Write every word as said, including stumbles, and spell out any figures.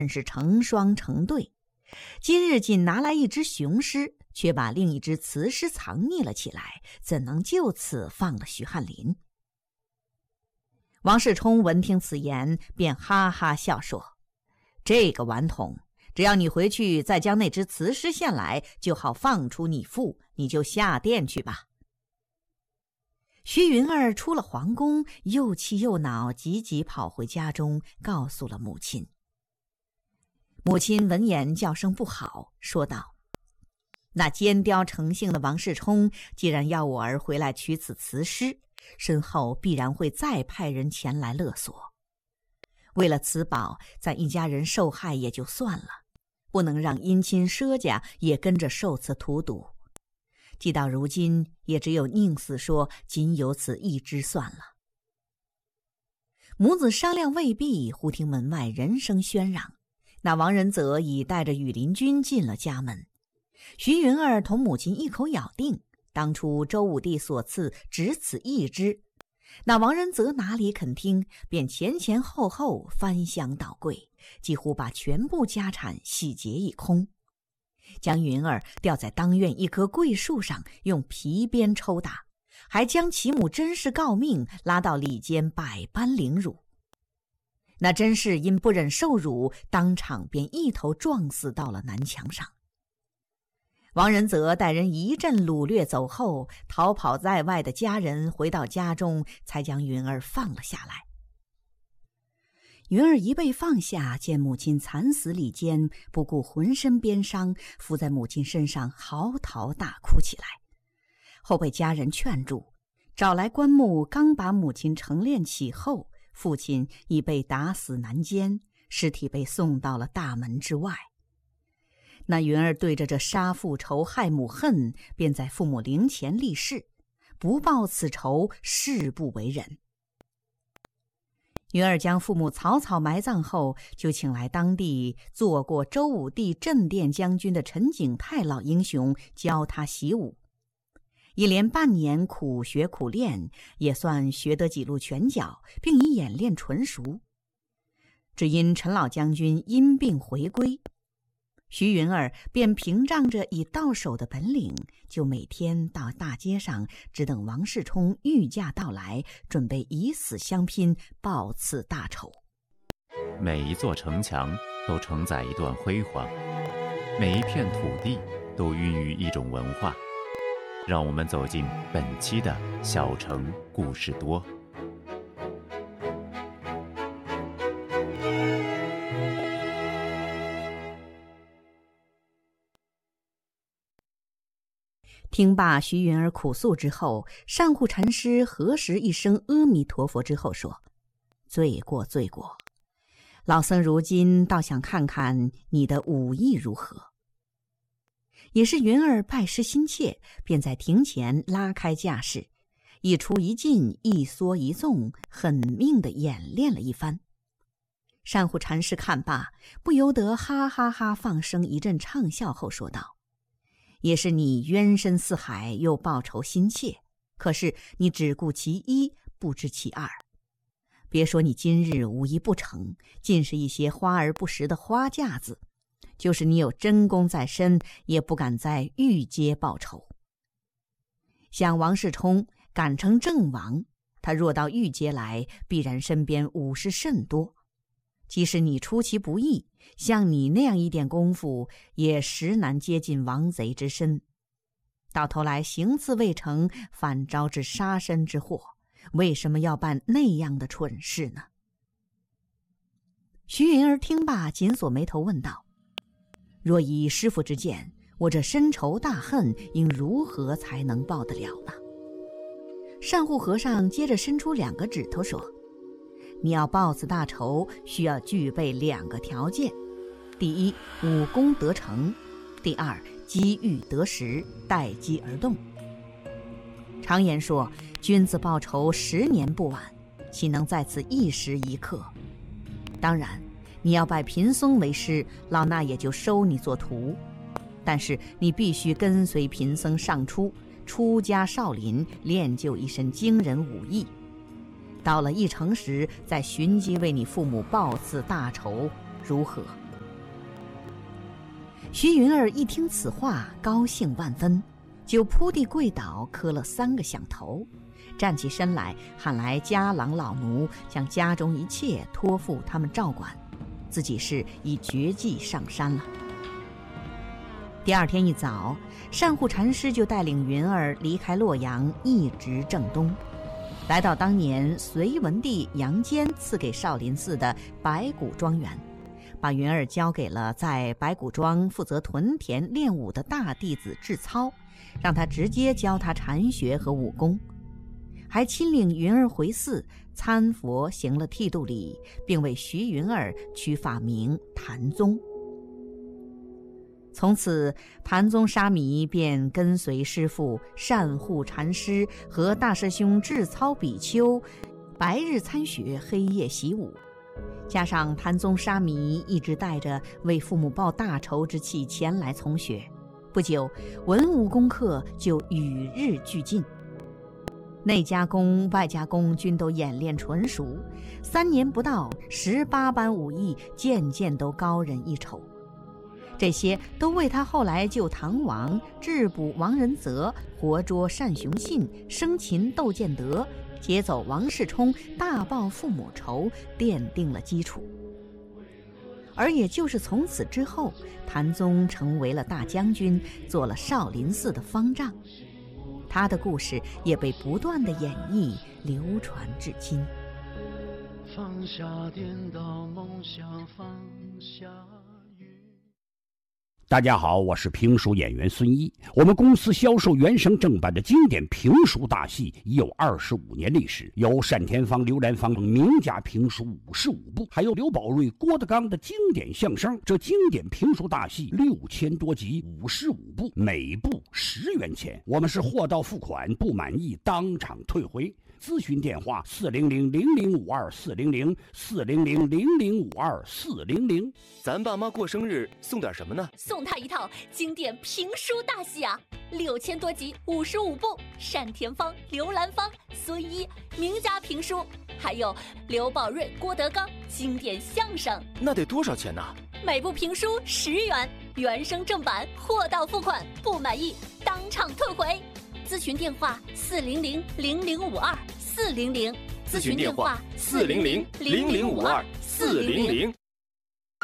真是成双成对。今日仅拿来一只雄狮，却把另一只雌狮藏匿了起来，怎能就此放了徐翰林？王世充闻听此言，便哈哈笑说：“这个顽童，只要你回去再将那只雌狮献来，就好放出你父，你就下殿去吧。”徐云儿出了皇宫，又气又恼，急急跑回家中，告诉了母亲。母亲闻言叫声不好，说道：“那奸刁成性的王世充，既然要我儿回来取此雌狮，身后必然会再派人前来勒索。为了此宝，咱一家人受害也就算了，不能让姻亲佘家也跟着受此荼毒。既到如今，也只有宁死说仅有此一只算了。”母子商量未毕，忽听门外人声喧嚷，那王仁泽已带着羽林军进了家门。徐云儿同母亲一口咬定，当初周武帝所赐只此一只，那王仁泽哪里肯听，便前前后后翻箱倒柜，几乎把全部家产洗劫一空，将云儿吊在当院一棵桂树上，用皮鞭抽打，还将其母甄氏告命，拉到里间百般凌辱。那甄氏因不忍受辱，当场便一头撞死到了南墙上。王仁泽带人一阵掳掠走后，逃跑在外的家人回到家中，才将云儿放了下来。云儿一被放下，见母亲惨死里间，不顾浑身鞭伤，伏在母亲身上嚎啕大哭起来。后被家人劝住，找来棺木，刚把母亲成殓起后，父亲已被打死南监，尸体被送到了大门之外。那云儿对着这杀父仇害母恨，便在父母灵前立誓，不报此仇，誓不为人。云儿将父母草草埋葬后，就请来当地做过周武帝镇殿将军的陈景泰老英雄教他习武。一连半年苦学苦练，也算学得几路拳脚，并已演练纯熟。只因陈老将军因病回归，徐云儿便凭仗着已到手的本领，就每天到大街上，只等王世充御驾到来，准备以死相拼，报此大仇。 每一座城墙都承载一段辉煌，每一片土地都孕育一种文化。让我们走进本期的小城故事多。 听罢徐云儿苦诉之后，上户禅师合十一声阿弥陀佛之后说：“罪过罪过，老僧如今倒想看看你的武艺如何。”也是云儿拜师心切，便在庭前拉开架势，一出一进，一缩一纵，狠命地演练了一番。上户禅师看罢，不由得哈哈哈放声一阵畅笑后说道：“也是你冤深似海，又报仇心切，可是你只顾其一，不知其二。别说你今日武艺不成，尽是一些花而不实的花架子，就是你有真功在身，也不敢在御街报仇。像王世充敢称正王，他若到御街来，必然身边武士甚多。即使你出其不意，像你那样一点功夫，也实难接近王贼之身。到头来行刺未成，反招致杀身之祸，为什么要办那样的蠢事呢？”徐云儿听罢，紧锁眉头问道：“若以师父之见，我这深仇大恨应如何才能报得了呢？”上户和尚接着伸出两个指头说：“你要报此大仇，需要具备两个条件：第一，武功得成；第二，机遇得时，待机而动。常言说，君子报仇，十年不晚，岂能在此一时一刻？当然，你要拜贫僧为师，老衲也就收你做徒。但是你必须跟随贫僧上出，出家少林，练就一身惊人武艺。到了一成时，再寻机为你父母报此大仇，如何？” 徐云儿一听此话，高兴万分，就扑地跪倒，磕了三个响头，站起身来，喊来家郎老奴，将家中一切托付他们照管，自己是以绝技上山了。第二天一早，善护禅师就带领云儿离开洛阳，一直正东，来到当年隋文帝杨坚赐给少林寺的白骨庄园，把云儿交给了在白骨庄负责屯田练武的大弟子智操，让他直接教他禅学和武功，还亲领云儿回寺参佛行了剃度礼，并为徐云儿取法名谭宗。从此，谭宗沙弥便跟随师父善护禅师和大师兄智操比丘，白日参学，黑夜习武。加上谭宗沙弥一直带着为父母报大仇之气前来从学，不久，文武功课就与日俱进，内家功、外家功均都演练纯熟。三年不到，十八般武艺渐渐都高人一筹。这些都为他后来救唐王、制捕王仁泽、活捉单雄信、生擒窦建德、劫走王世充、大报父母仇奠定了基础。而也就是从此之后，谭宗成为了大将军，做了少林寺的方丈。他的故事也被不断的演绎，流传至今。放下颠倒梦想，放下大家好，我是评书演员孙一。我们公司销售原声正版的经典评书大戏已有二十五年历史，有单田芳、刘兰芳名家评书五十五部，还有刘宝瑞、郭德纲的经典相声。这经典评书大戏六千多集，五十五部，每部十元钱。我们是货到付款，不满意当场退回。咨询电话四零零零零五二四零零四零零零零五二四零零。 咱爸妈过生日送点什么呢？ 送他一套经典评书大戏啊，六千多集，五十五部，单田芳、刘兰芳、孙一名家评书，还有刘宝瑞、郭德纲经典相声。 那得多少钱呢？ 每部评书十元，原声正版，货到付款，不满意当场退回。咨询电话四零零零零五二四零零， 咨询电话四零零零零五二四零零。